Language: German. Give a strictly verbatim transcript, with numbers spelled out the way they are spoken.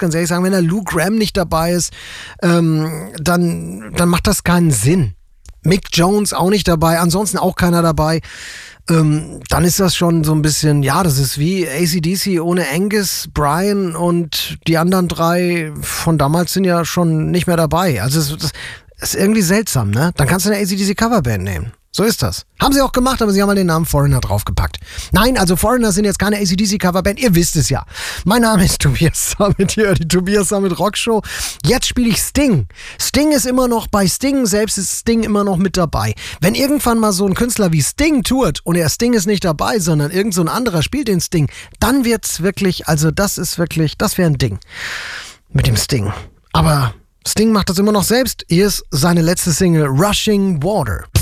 ganz ehrlich sagen, wenn da Lou Gramm nicht dabei ist, ähm, dann, dann macht das keinen Sinn. Mick Jones auch nicht dabei, ansonsten auch keiner dabei. Ähm, dann ist das schon so ein bisschen, ja, das ist wie A C D C ohne Angus, Brian und die anderen drei von damals sind ja schon nicht mehr dabei. Also es, das ist irgendwie seltsam, ne? Dann kannst du eine A C D C Coverband nehmen. So ist das. Haben sie auch gemacht, aber sie haben mal den Namen Foreigner draufgepackt. Nein, also Foreigner sind jetzt keine A C D C Coverband, ihr wisst es ja. Mein Name ist Tobias Sammet hier, die Tobias Sammet Rockshow. Jetzt spiele ich Sting. Sting ist immer noch bei Sting, selbst ist Sting immer noch mit dabei. Wenn irgendwann mal so ein Künstler wie Sting tourt und er Sting ist nicht dabei, sondern irgend so ein anderer spielt den Sting, dann wird's wirklich, also das ist wirklich, das wäre ein Ding mit dem Sting. Aber Sting macht das immer noch selbst. Hier ist seine letzte Single, Rushing Water.